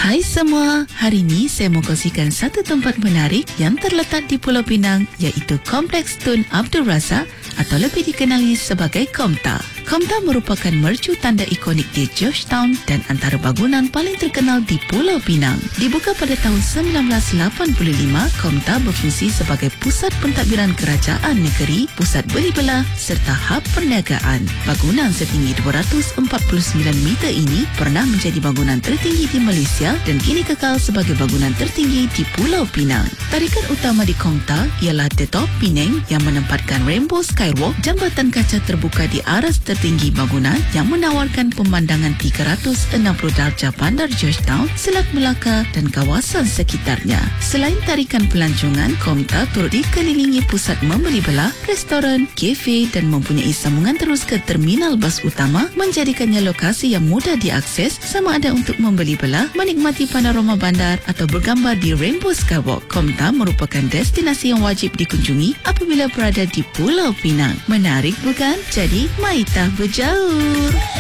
Hai semua, hari ini saya mau kongsikan satu tempat menarik yang terletak di Pulau Pinang, iaitu Kompleks Tun Abdul Razak atau lebih dikenali sebagai Komta. Komta merupakan mercu tanda ikonik di Georgetown dan antara bangunan paling terkenal di Pulau Pinang. Dibuka pada tahun 1985, Komta berfungsi sebagai pusat pentadbiran kerajaan negeri, pusat beli belah serta hub perniagaan. Bangunan setinggi 249 meter ini pernah menjadi bangunan tertinggi di Malaysia dan kini kekal sebagai bangunan tertinggi di Pulau Pinang. Tarikan utama di Komta ialah The Top Penang yang menempatkan Rainbow Skywalk, jambatan kaca terbuka di aras tertinggi bangunan yang menawarkan pemandangan 360 darjah bandar Georgetown, Selat Melaka dan kawasan sekitarnya. Selain tarikan pelancongan, Komta turut dikelilingi pusat membeli belah, restoran, kafe dan mempunyai sambungan terus ke terminal bas utama, menjadikannya lokasi yang mudah diakses sama ada untuk membeli belah, menikmati panorama bandar atau bergambar di Rainbow Skywalk. Komta merupakan destinasi yang wajib dikunjungi apabila berada di Pulau Pinang. Menarik bukan? Jadi, mari kita berjaur.